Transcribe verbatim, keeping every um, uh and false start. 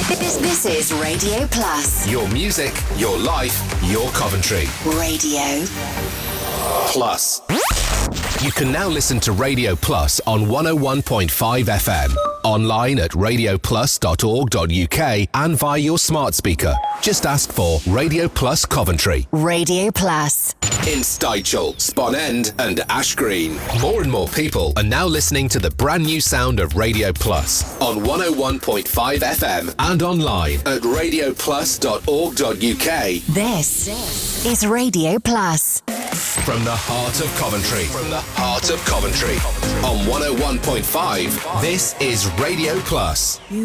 This, this is Radio Plus. Your music, your life, your Coventry. Radio Plus. You can now listen to Radio Plus on one oh one point five F M, online at radio plus dot org dot U K and via your smart speaker. Just ask for Radio Plus Coventry. Radio Plus. In Stychel, Sponend and Ash Green. More and more people are now listening to the brand new sound of Radio Plus on one oh one point five F M and online at radio plus dot org dot U K. This is Radio Plus. From the heart of Coventry. From the heart of Coventry. On one oh one point five, this is Radio Plus.